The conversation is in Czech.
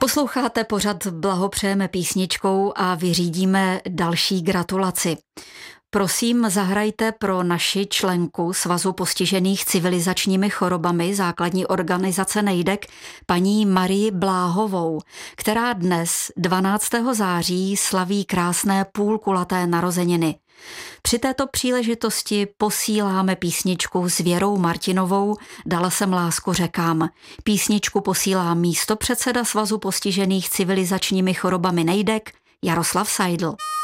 Posloucháte pořad Blahopřejeme písničkou a vyřídíme další gratulaci. Prosím, zahrajte pro naši členku Svazu postižených civilizačními chorobami základní organizace Nejdek, paní Marii Bláhovou, která dnes 12. září slaví krásné půlkulaté narozeniny. Při této příležitosti posíláme písničku s Věrou Martinovou Dala jsem lásku řekám. Písničku posílá místopředseda Svazu postižených civilizačními chorobami Nejdek Jaroslav Seidl.